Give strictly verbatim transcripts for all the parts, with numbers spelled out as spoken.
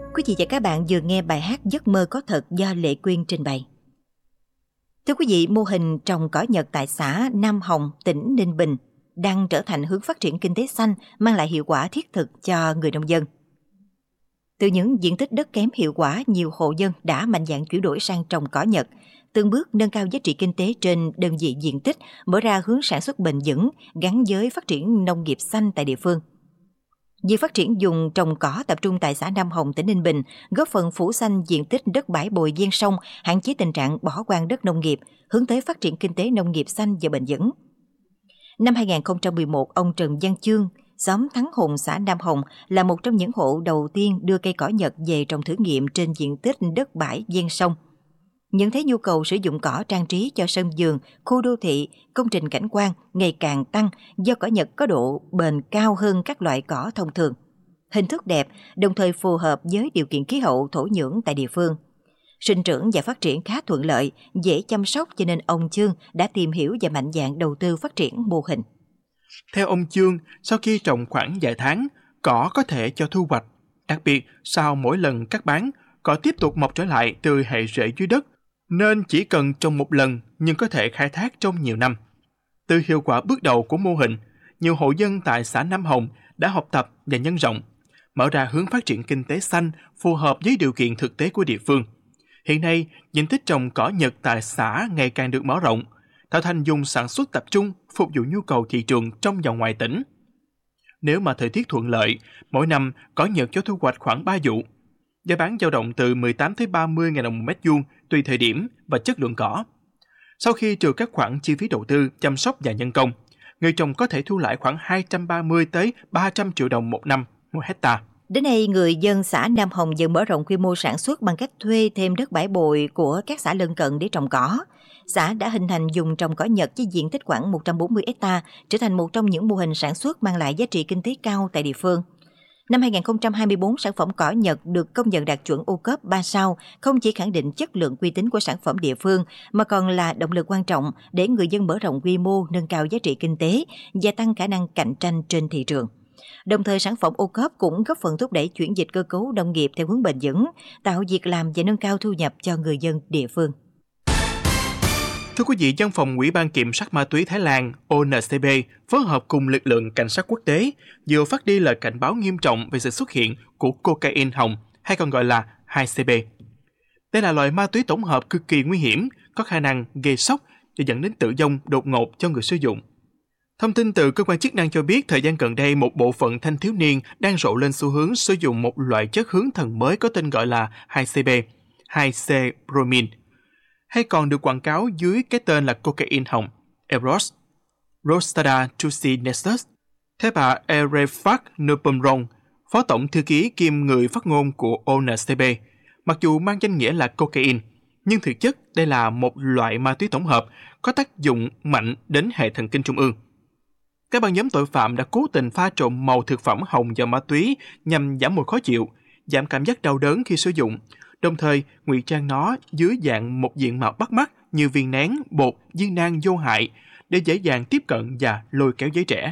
Quý vị và các bạn vừa nghe bài hát Giấc mơ có thật do Lệ Quyên trình bày. Thưa quý vị, mô hình trồng cỏ Nhật tại xã Nam Hồng, tỉnh Ninh Bình đang trở thành hướng phát triển kinh tế xanh, mang lại hiệu quả thiết thực cho người nông dân. Từ những diện tích đất kém hiệu quả, nhiều hộ dân đã mạnh dạn chuyển đổi sang trồng cỏ Nhật, từng bước nâng cao giá trị kinh tế trên đơn vị diện tích, mở ra hướng sản xuất bền vững gắn với phát triển nông nghiệp xanh tại địa phương. Việc phát triển vùng trồng cỏ tập trung tại xã Nam Hồng, tỉnh Ninh Bình góp phần phủ xanh diện tích đất bãi bồi ven sông, hạn chế tình trạng bỏ hoang đất nông nghiệp, hướng tới phát triển kinh tế nông nghiệp xanh và bền vững. Năm hai không một một, ông Trần Văn Chương, xóm Thắng Hùng, xã Nam Hồng là một trong những hộ đầu tiên đưa cây cỏ Nhật về trồng thử nghiệm trên diện tích đất bãi ven sông. Nhận thấy nhu cầu sử dụng cỏ trang trí cho sân vườn, khu đô thị, công trình cảnh quan ngày càng tăng do cỏ Nhật có độ bền cao hơn các loại cỏ thông thường. Hình thức đẹp, đồng thời phù hợp với điều kiện khí hậu thổ nhưỡng tại địa phương. Sinh trưởng và phát triển khá thuận lợi, dễ chăm sóc, cho nên ông Chương đã tìm hiểu và mạnh dạn đầu tư phát triển mô hình. Theo ông Chương, sau khi trồng khoảng vài tháng, cỏ có thể cho thu hoạch. Đặc biệt, sau mỗi lần cắt bán, cỏ tiếp tục mọc trở lại từ hệ rễ dưới đất, nên chỉ cần trồng một lần nhưng có thể khai thác trong nhiều năm. Từ hiệu quả bước đầu của mô hình, nhiều hộ dân tại xã Nam Hồng đã học tập và nhân rộng, mở ra hướng phát triển kinh tế xanh phù hợp với điều kiện thực tế của địa phương. Hiện nay, diện tích trồng cỏ Nhật tại xã ngày càng được mở rộng, tạo thành vùng sản xuất tập trung phục vụ nhu cầu thị trường trong và ngoài tỉnh. Nếu mà thời tiết thuận lợi, mỗi năm cỏ Nhật cho thu hoạch khoảng ba vụ. Giá bán dao động từ mười tám tới ba mươi nghìn đồng một mét vuông tùy thời điểm và chất lượng cỏ. Sau khi trừ các khoản chi phí đầu tư, chăm sóc và nhân công, người trồng có thể thu lãi khoảng hai trăm ba mươi tới ba trăm triệu đồng một năm một hectare. Đến nay, người dân xã Nam Hồng dần mở rộng quy mô sản xuất bằng cách thuê thêm đất bãi bồi của các xã lân cận để trồng cỏ. Xã đã hình thành vùng trồng cỏ Nhật với diện tích khoảng một trăm bốn mươi hectare, trở thành một trong những mô hình sản xuất mang lại giá trị kinh tế cao tại địa phương. Năm hai không hai tư, sản phẩm cỏ Nhật được công nhận đạt chuẩn ô cốp ba sao, không chỉ khẳng định chất lượng uy tín của sản phẩm địa phương, mà còn là động lực quan trọng để người dân mở rộng quy mô, nâng cao giá trị kinh tế và tăng khả năng cạnh tranh trên thị trường. Đồng thời, sản phẩm ô cốp cũng góp phần thúc đẩy chuyển dịch cơ cấu nông nghiệp theo hướng bền vững, tạo việc làm và nâng cao thu nhập cho người dân địa phương. Thưa quý vị, Văn phòng Ủy ban Kiểm soát ma túy Thái Lan O N C B phối hợp cùng lực lượng cảnh sát quốc tế vừa phát đi lời cảnh báo nghiêm trọng về sự xuất hiện của cocaine hồng, hay còn gọi là hai C B. Đây là loại ma túy tổng hợp cực kỳ nguy hiểm, có khả năng gây sốc và dẫn đến tử vong đột ngột cho người sử dụng. Thông tin từ cơ quan chức năng cho biết, thời gian gần đây một bộ phận thanh thiếu niên đang rộ lên xu hướng sử dụng một loại chất hướng thần mới có tên gọi là hai C B, hai C bromin, hay còn được quảng cáo dưới cái tên là cocaine hồng, Eros Rostada Tucinesus. Theo bà Erefak Nupumrong, Phó Tổng Thư ký kiêm người phát ngôn của O N C B, mặc dù mang danh nghĩa là cocaine, nhưng thực chất đây là một loại ma túy tổng hợp có tác dụng mạnh đến hệ thần kinh trung ương. Các băng nhóm tội phạm đã cố tình pha trộn màu thực phẩm hồng vào ma túy nhằm giảm mùi khó chịu, giảm cảm giác đau đớn khi sử dụng, đồng thời ngụy trang nó dưới dạng một diện mạo bắt mắt như viên nén, bột, viên nang vô hại để dễ dàng tiếp cận và lôi kéo giới trẻ.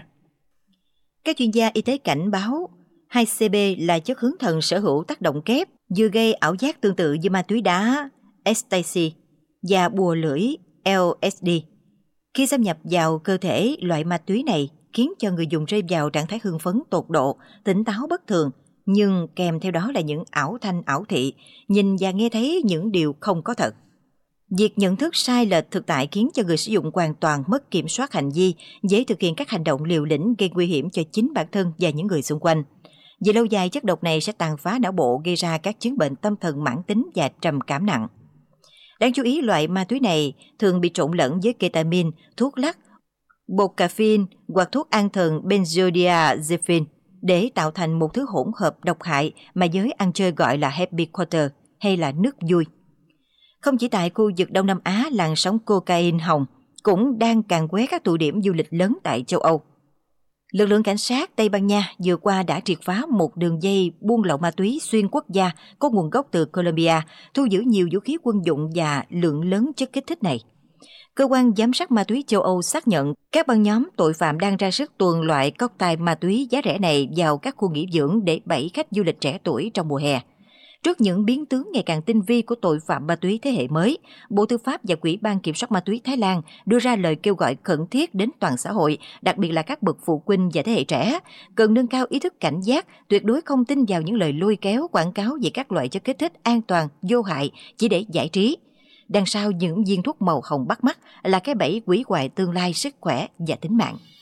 Các chuyên gia y tế cảnh báo hai C B là chất hướng thần sở hữu tác động kép, vừa gây ảo giác tương tự như ma túy đá ecstasy và bùa lưỡi L S D. Khi xâm nhập vào cơ thể, loại ma túy này khiến cho người dùng rơi vào trạng thái hưng phấn tột độ, tỉnh táo bất thường, nhưng kèm theo đó là những ảo thanh ảo thị, nhìn và nghe thấy những điều không có thật. Việc nhận thức sai lệch thực tại khiến cho người sử dụng hoàn toàn mất kiểm soát hành vi, dễ thực hiện các hành động liều lĩnh gây nguy hiểm cho chính bản thân và những người xung quanh. Về lâu dài, chất độc này sẽ tàn phá não bộ, gây ra các chứng bệnh tâm thần mãn tính và trầm cảm nặng. Đáng chú ý, loại ma túy này thường bị trộn lẫn với ketamin, thuốc lắc, bột caffeine hoặc thuốc an thần benzodiazepine để tạo thành một thứ hỗn hợp độc hại mà giới ăn chơi gọi là happy quarter hay là nước vui. Không chỉ tại khu vực Đông Nam Á, làn sóng cocaine hồng cũng đang càn quét các tụ điểm du lịch lớn tại châu Âu. Lực lượng cảnh sát Tây Ban Nha vừa qua đã triệt phá một đường dây buôn lậu ma túy xuyên quốc gia có nguồn gốc từ Colombia, thu giữ nhiều vũ khí quân dụng và lượng lớn chất kích thích này. Cơ quan giám sát ma túy châu Âu xác nhận các băng nhóm tội phạm đang ra sức tuồn loại cocktail ma túy giá rẻ này vào các khu nghỉ dưỡng để bẫy khách du lịch trẻ tuổi trong mùa hè. Trước những biến tướng ngày càng tinh vi của tội phạm ma túy thế hệ mới, Bộ Tư pháp và Ủy ban Kiểm soát ma túy Thái Lan đưa ra lời kêu gọi khẩn thiết đến toàn xã hội, đặc biệt là các bậc phụ huynh và thế hệ trẻ, cần nâng cao ý thức cảnh giác, tuyệt đối không tin vào những lời lôi kéo quảng cáo về các loại chất kích thích an toàn, vô hại chỉ để giải trí. Đằng sau những viên thuốc màu hồng bắt mắt là cái bẫy hủy hoại tương lai, sức khỏe và tính mạng.